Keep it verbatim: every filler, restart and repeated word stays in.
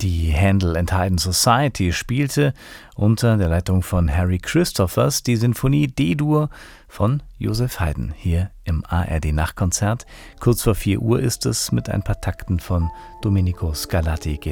Die Handel and Haydn Society spielte unter der Leitung von Harry Christophers die Sinfonie D-Dur von Joseph Haydn hier im A R D-Nachtkonzert. Kurz vor vier Uhr ist es mit ein paar Takten von Domenico Scarlatti.